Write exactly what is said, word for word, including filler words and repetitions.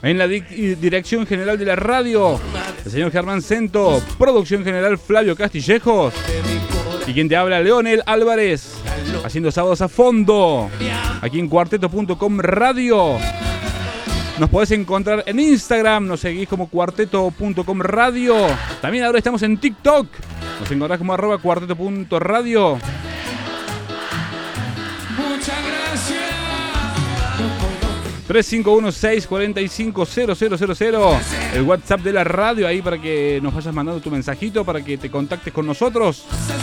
En la di- dirección general de la radio, el señor Germán Cento. Producción general Flavio Castillejos. Y quien te habla, Leonel Álvarez. Haciendo sábados a fondo. Aquí en cuarteto punto com Radio. Nos podés encontrar en Instagram. Nos seguís como cuarteto punto com Radio. También ahora estamos en TikTok. Nos encontrás como arroba cuarteto punto radio. Muchas gracias. tres cinco uno seis cuatro cinco cero cero cero cero. El WhatsApp de la radio ahí para que nos vayas mandando tu mensajito, para que te contactes con nosotros.